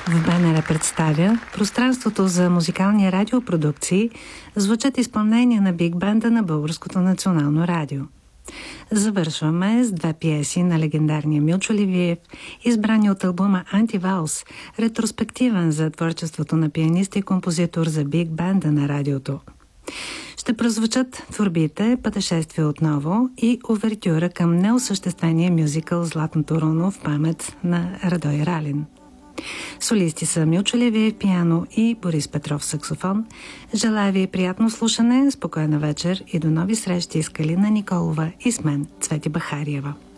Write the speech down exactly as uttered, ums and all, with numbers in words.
В БНР представя пространството за музикални радиопродукции, звучат изпълнения на биг бенда на Българското национално радио. Завършваме с две пиеси на легендарния Милчо Ливиев, избрани от албума Антивалс, ретроспективен за творчеството на пианист и композитор за биг бенда на радиото. Ще прозвучат творбите "Пътешествие отново" и увертюра към неосъществения мюзикъл "Златното руно" в памет на Радой Ралин. Солисти са Милчо Ливиев пиано и Борис Петров саксофон. Желая ви приятно слушане, спокойна вечер и до нови срещи с Калина Николова и с мен, Цвети Бахариева.